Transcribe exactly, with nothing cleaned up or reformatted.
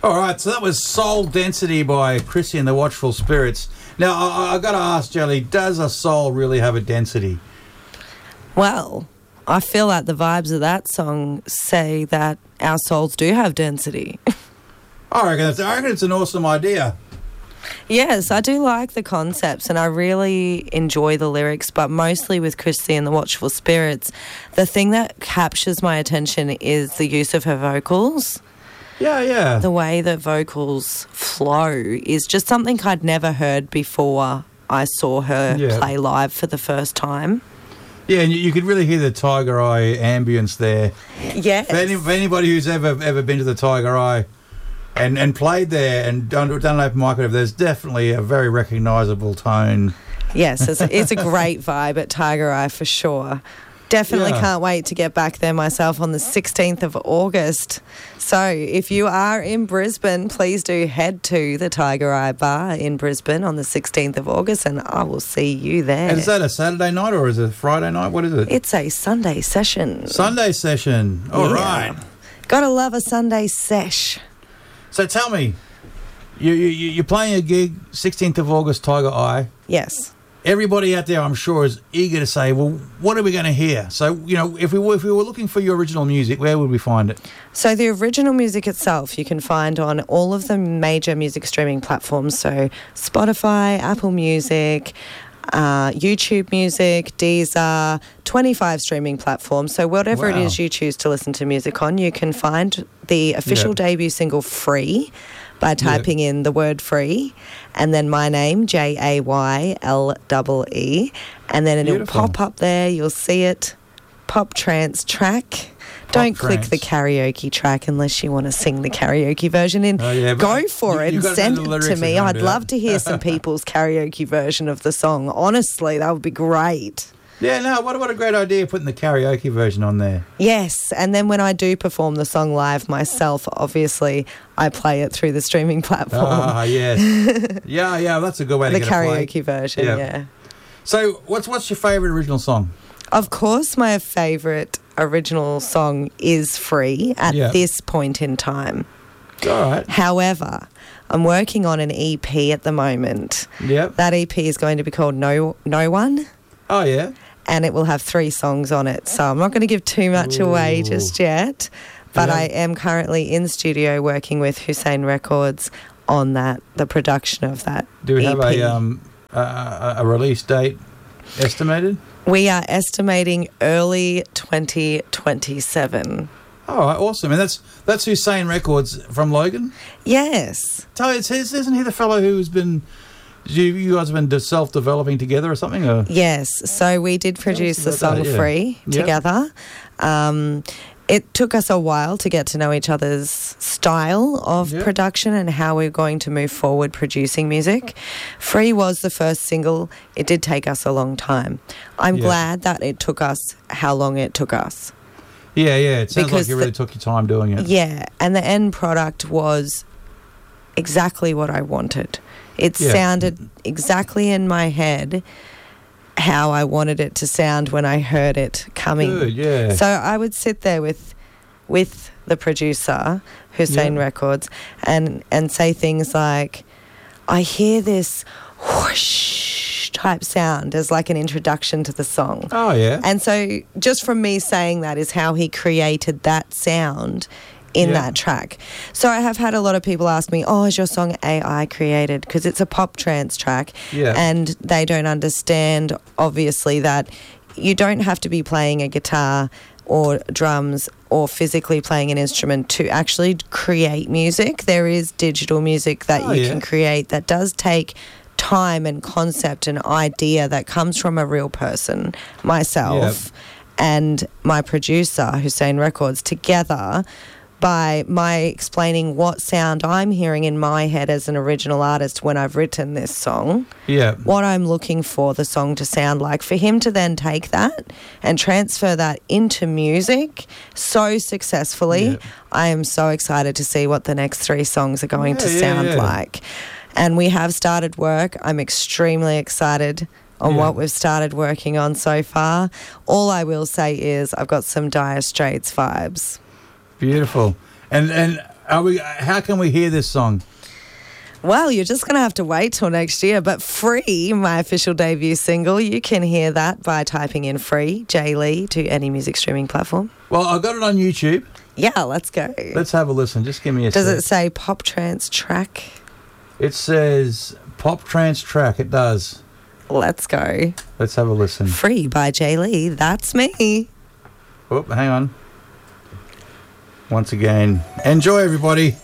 All right, so that was Soul Density by Chrissy and the Watchful Spirits. Now, I, I got to ask, Jelly, does a soul really have a density? Well, I feel like the vibes of that song say that our souls do have density. I reckon it's, I reckon it's an awesome idea. Yes, I do like the concepts and I really enjoy the lyrics, but mostly with Chrissy and the Watchful Spirits, the thing that captures my attention is the use of her vocals. Yeah, yeah. The way that vocals flow is just something I'd never heard before I saw her Yeah. play live for the first time. Yeah, and you, you could really hear the Tiger Eye ambience there. Yes. For, any, for anybody who's ever ever been to the Tiger Eye and, and played there and done, done an open mic, there's definitely a very recognisable tone. Yes, it's, it's a great vibe at Tiger Eye for sure. Definitely Yeah. can't wait to get back there myself on the sixteenth of August. So if you are in Brisbane, please do head to the Tiger Eye Bar in Brisbane on the sixteenth of August and I will see you there. And is that a Saturday night or is it a Friday night? What is it? It's a Sunday session. Sunday session. All Yeah. right. Gotta love a Sunday sesh. So tell me, you, you, you're playing a gig, sixteenth of August, Tiger Eye. Yes. Everybody out there, I'm sure, is eager to say, well, what are we going to hear? So, you know, if we were, if we were looking for your original music, where would we find it? So the original music itself you can find on all of the major music streaming platforms. So Spotify, Apple Music, uh, YouTube Music, Deezer, twenty-five streaming platforms. So whatever Wow. it is you choose to listen to music on, you can find the official Yeah. debut single Free by typing in the word free and then my name, J A Y L E E, and then it'll Beautiful. pop up there. You'll see it. Pop Trance track. Don't click Trance. the karaoke track unless you want to sing the karaoke version in. Oh, yeah, but Go for you- it you and gotta know send the it lyrics to if me. you wanna I'd do love that. to hear some people's karaoke version of the song. Honestly, that would be great. Yeah, no, what, what a great idea putting the karaoke version on there. Yes, and then when I do perform the song live myself, obviously I play it through the streaming platform. Ah, yes. yeah, yeah, that's a good way to the get a play. karaoke version, Yeah. yeah. So what's what's your favourite original song? Of course, my favourite original song is Free at Yeah. this point in time. All right. However, I'm working on an E P at the moment. Yep. That E P is going to be called No No One, Oh, yeah. and it will have three songs on it. So I'm not going to give too much away Ooh. just yet, but Yeah. I am currently in studio working with Hussein Records on that, the production of that Do we E P. have a, um, a, a, a release date estimated? We are estimating early twenty twenty-seven. All right, awesome. And that's that's Hussein Records from Logan? Yes. Tell you, it's his, isn't he the fellow who's been... You, you guys have been de- self-developing together or something? Or? Yes, so we did produce the about song that, yeah. Free Yep. together. Um, it took us a while to get to know each other's style of Yep. production and how we're going to move forward producing music. Free was the first single. It did take us a long time. I'm Yeah. glad that it took us how long it took us. Yeah, yeah. It sounds Because like you really the- took your time doing it. Yeah, and the end product was exactly what I wanted. It Yeah. sounded exactly in my head how I wanted it to sound when I heard it coming. Good, yeah. So I would sit there with with the producer, Hussein Yeah. Records, and and say things like, I hear this whoosh type sound as like an introduction to the song. Oh, yeah. And so just from me saying that is how he created that sound in Yeah. that track. So I have had a lot of people ask me, oh, is your song A I created? Because it's a pop trance track. Yeah. And they don't understand, obviously, that you don't have to be playing a guitar or drums or physically playing an instrument to actually create music. There is digital music that Oh, you yeah. can create that does take time and concept and idea that comes from a real person, myself and my producer, Hussein Records, together by my explaining what sound I'm hearing in my head as an original artist when I've written this song, Yeah. what I'm looking for the song to sound like, for him to then take that and transfer that into music so successfully. Yeah. I am so excited to see what the next three songs are going to Yeah, yeah, sound yeah. like. And we have started work. I'm extremely excited on Yeah. what we've started working on so far. All I will say is I've got some Dire Straits vibes. Beautiful. And and Are we? How can we hear this song? Well, you're just going to have to wait till next year. But Free, my official debut single, you can hear that by typing in Free, Jay Lee, to any music streaming platform. Well, I got it on YouTube. Yeah, let's go. Let's have a listen. Just give me a Does sec. it say Pop Trance Track? It says Pop Trance Track. It does. Let's go. Let's have a listen. Free by Jay Lee. That's me. Oh, hang on. Once again, enjoy, everybody.